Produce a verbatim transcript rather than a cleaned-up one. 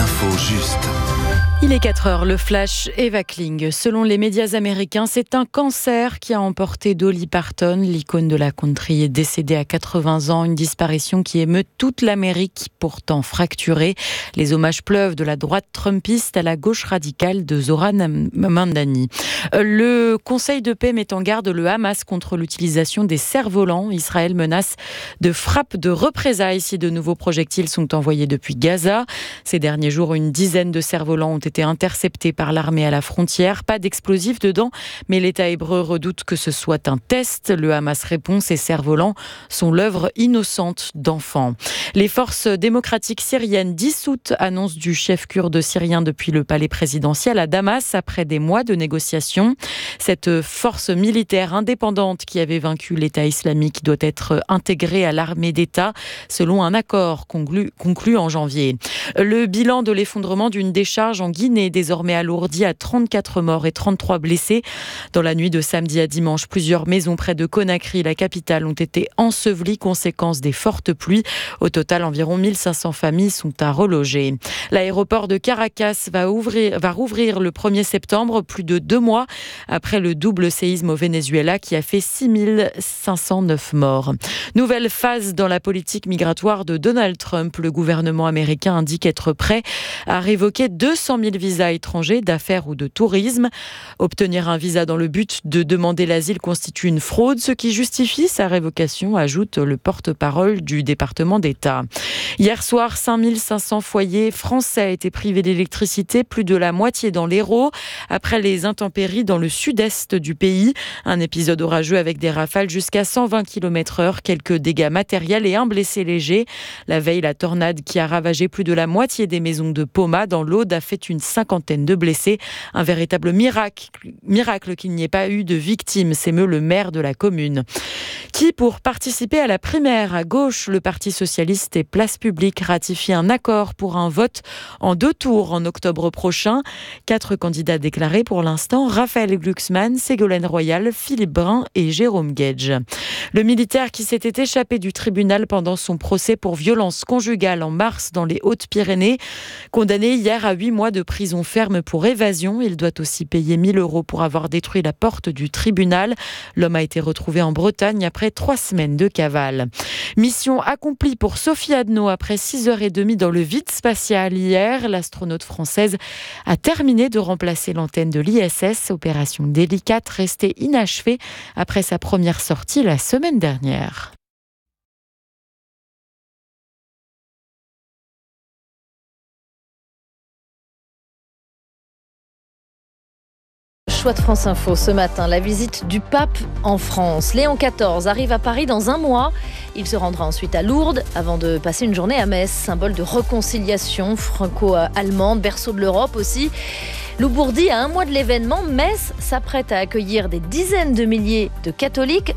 L'info juste. Il est quatre heures, le flash Eva Kling. Selon les médias américains, c'est un cancer qui a emporté Dolly Parton. L'icône de la country est décédée à quatre-vingts ans, une disparition qui émeut toute l'Amérique, pourtant fracturée. Les hommages pleuvent de la droite trumpiste à la gauche radicale de Zohran Mamdani. Le Conseil de paix met en garde le Hamas contre l'utilisation des cerfs-volants. Israël menace de frappes de représailles si de nouveaux projectiles sont envoyés depuis Gaza. Ces derniers jours, une dizaine de cerfs-volants ont été interceptés par l'armée à la frontière. Pas d'explosifs dedans, mais l'État hébreu redoute que ce soit un test. Le Hamas répond, ces cerfs-volants sont l'œuvre innocente d'enfants. Les forces démocratiques syriennes dissoutes, annonce du chef kurde syrien depuis le palais présidentiel à Damas, après des mois de négociations. Cette force militaire indépendante qui avait vaincu l'État islamique doit être intégrée à l'armée d'État, selon un accord conclu, conclu en janvier. Le bilan de l'effondrement d'une décharge en Guinée, désormais alourdi à trente-quatre morts et trente-trois blessés. Dans la nuit de samedi à dimanche, plusieurs maisons près de Conakry, la capitale, ont été ensevelies, conséquence des fortes pluies. Au total, environ mille cinq cents familles sont à reloger. L'aéroport de Caracas va, ouvrir, va rouvrir le premier septembre, plus de deux mois après le double séisme au Venezuela qui a fait six mille cinq cent neuf morts. Nouvelle phase dans la politique migratoire de Donald Trump. Le gouvernement américain indique être prêt à révoquer deux cent mille visas étrangers d'affaires ou de tourisme. Obtenir un visa dans le but de demander l'asile constitue une fraude, ce qui justifie sa révocation, ajoute le porte-parole du département d'État. Hier soir, cinq mille cinq cents foyers français étaient privés d'électricité, plus de la moitié dans l'Hérault, après les intempéries dans le sud-est du pays. Un épisode orageux avec des rafales jusqu'à cent vingt kilomètres heure, quelques dégâts matériels et un blessé léger. La veille, la tornade qui a ravagé plus de la moitié des maisons de Poma dans l'Aude a fait une cinquantaine de blessés. Un véritable miracle, miracle qu'il n'y ait pas eu de victimes, s'émeut le maire de la commune. Qui, pour participer à la primaire à gauche, le Parti socialiste et Place publique ratifie un accord pour un vote en deux tours en octobre prochain. Quatre candidats déclarés pour l'instant, Raphaël Glucksmann, Ségolène Royal, Philippe Brun et Jérôme Guedj. Le militaire qui s'était échappé du tribunal pendant son procès pour violence conjugale en mars dans les Hautes-Pyrénées, condamné hier à huit mois de prison ferme pour évasion. Il doit aussi payer mille euros pour avoir détruit la porte du tribunal. L'homme a été retrouvé en Bretagne après trois semaines de cavale. Mission accomplie pour Sophie Adno après six heures trente dans le vide spatial hier. L'astronaute française a terminé de remplacer l'antenne de l'I S S. Opération délicate restée inachevée après sa première sortie la semaine dernière. Choix de France Info ce matin, la visite du pape en France. Léon quatorze arrive à Paris dans un mois. Il se rendra ensuite à Lourdes avant de passer une journée à Metz, symbole de réconciliation franco-allemande, berceau de l'Europe aussi. Loubourdi, à un mois de l'événement, Metz s'apprête à accueillir des dizaines de milliers de catholiques